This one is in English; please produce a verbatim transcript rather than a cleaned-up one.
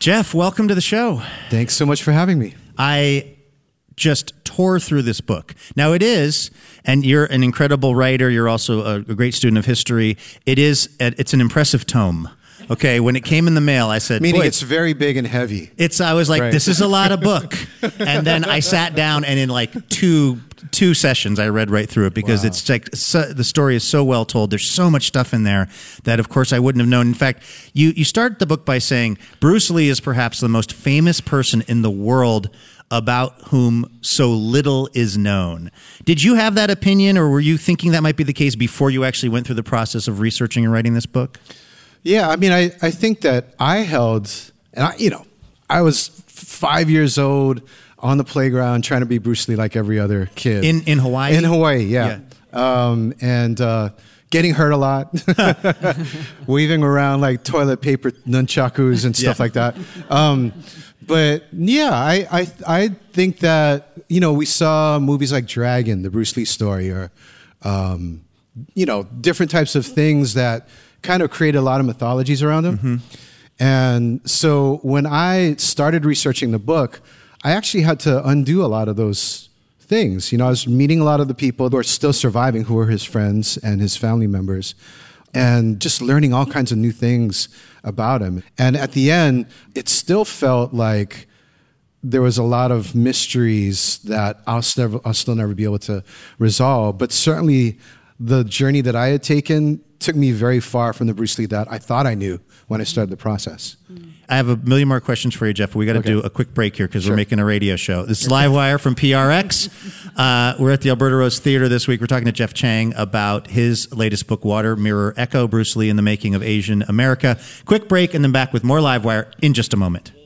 Jeff, welcome to the show. Thanks so much for having me. I just tore through this book. Now it is, and you're an incredible writer. You're also a, a great student of history. It is, it's an impressive tome. Okay, when it came in the mail, I said, meaning Boy, it's very big and heavy. It's. I was like, right. This is a lot of book. And then I sat down, and in like two two sessions, I read right through it because wow. it's like so, the story is so well told. There's so much stuff in there that, of course, I wouldn't have known. In fact, you you start the book by saying Bruce Lee is perhaps the most famous person in the world about whom so little is known. Did you have that opinion, or were you thinking that might be the case before you actually went through the process of researching and writing this book? Yeah, I mean, I, I think that I held, and I, you know, I was five years old on the playground trying to be Bruce Lee like every other kid. In in Hawaii? In Hawaii, yeah. yeah. Um, and uh, getting hurt a lot, waving around like toilet paper nunchakus and stuff yeah. like that. Um, but yeah, I, I I think that, you know, we saw movies like Dragon, the Bruce Lee story, or, um, you know, different types of things that kind of create a lot of mythologies around him. Mm-hmm. And so when I started researching the book, I actually had to undo a lot of those things. You know, I was meeting a lot of the people who are still surviving, who are his friends and his family members, and just learning all kinds of new things about him. And at the end, it still felt like there was a lot of mysteries that I'll still, I'll still never be able to resolve. But certainly the journey that I had taken took me very far from the Bruce Lee that I thought I knew when I started the process. I have a million more questions for you, Jeff. We got to okay. do a quick break here because sure. we're making a radio show. This is Livewire from P R X. Uh, we're at the Alberta Rose Theater this week. We're talking to Jeff Chang about his latest book, Water Mirror Echo, Bruce Lee in the Making of Asian America. Quick break and then back with more Livewire in just a moment.